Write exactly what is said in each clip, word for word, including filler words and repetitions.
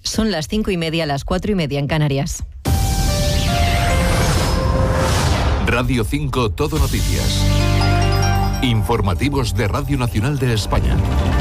Son las cinco y media, las cuatro y media en Canarias. Radio cinco Todo Noticias. Informativos de Radio Nacional de España.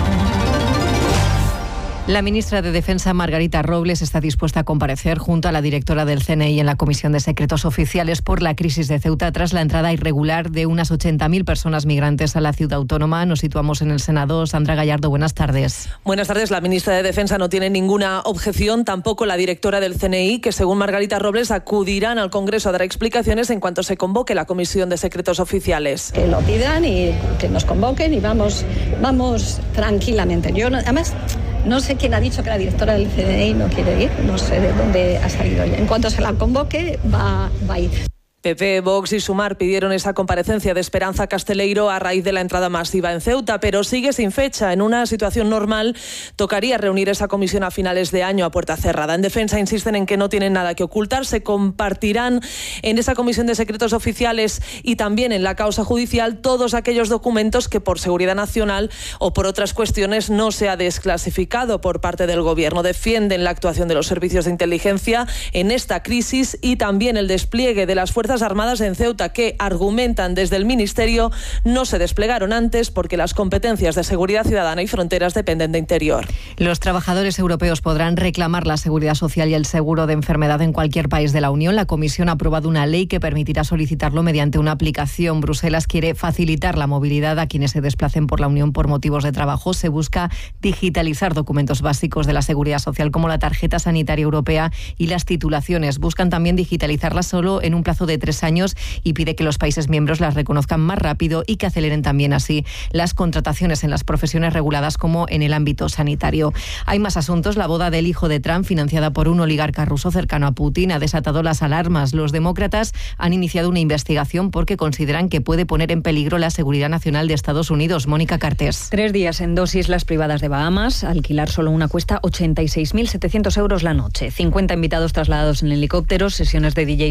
La ministra de Defensa, Margarita Robles, está dispuesta a comparecer junto a la directora del C N I en la Comisión de Secretos Oficiales por la crisis de Ceuta tras la entrada irregular de unas ochenta mil personas migrantes a la ciudad autónoma. Nos situamos en el Senado. Sandra Gallardo, buenas tardes. Buenas tardes. La ministra de Defensa no tiene ninguna objeción, tampoco la directora del C N I, que según Margarita Robles acudirán al Congreso a dar explicaciones en cuanto se convoque la Comisión de Secretos Oficiales. Que lo pidan y que nos convoquen y vamos, vamos tranquilamente. Yo no, además... No sé quién ha dicho que la directora del C N I no quiere ir, no sé de dónde ha salido. En cuanto se la convoque, va, va a ir. P P, Vox y Sumar pidieron esa comparecencia de Esperanza Casteleiro a raíz de la entrada masiva en Ceuta, pero sigue sin fecha. En una situación normal, tocaría reunir esa comisión a finales de año a puerta cerrada. En Defensa insisten en que no tienen nada que ocultar. Se compartirán en esa comisión de secretos oficiales y también en la causa judicial todos aquellos documentos que por seguridad nacional o por otras cuestiones no se ha desclasificado por parte del Gobierno. Defienden la actuación de los servicios de inteligencia en esta crisis y también el despliegue de las fuerzas Armadas en Ceuta, que argumentan desde el Ministerio no se desplegaron antes porque las competencias de seguridad ciudadana y fronteras dependen de Interior. Los trabajadores europeos podrán reclamar la seguridad social y el seguro de enfermedad en cualquier país de la Unión. La Comisión ha aprobado una ley que permitirá solicitarlo mediante una aplicación. Bruselas quiere facilitar la movilidad a quienes se desplacen por la Unión por motivos de trabajo. Se busca digitalizar documentos básicos de la seguridad social como la tarjeta sanitaria europea y las titulaciones. Buscan también digitalizarlas solo en un plazo de tres años y pide que los países miembros las reconozcan más rápido y que aceleren también así las contrataciones en las profesiones reguladas como en el ámbito sanitario. Hay más asuntos. La boda del hijo de Trump, financiada por un oligarca ruso cercano a Putin, ha desatado las alarmas. Los demócratas han iniciado una investigación porque consideran que puede poner en peligro la seguridad nacional de Estados Unidos. Mónica Cartés. Tres días en dos islas privadas de Bahamas. Alquilar solo una cuesta ochenta y seis mil setecientos euros la noche. cincuenta invitados trasladados en helicópteros, sesiones de D J